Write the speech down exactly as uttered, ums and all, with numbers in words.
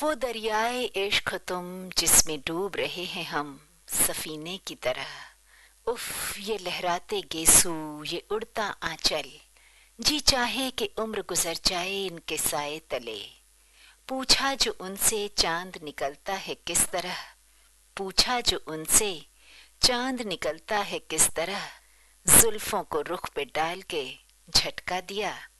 वो दरियाए इश्क तुम जिसमें डूब रहे हैं हम सफीने की तरह। उफ ये लहराते गेसू, ये उड़ता आंचल, जी चाहे कि उम्र गुजर जाए इनके साए तले। पूछा जो उनसे चांद निकलता है किस तरह, पूछा जो उनसे चांद निकलता है किस तरह। जुल्फों को रुख पे डाल के झटका दिया,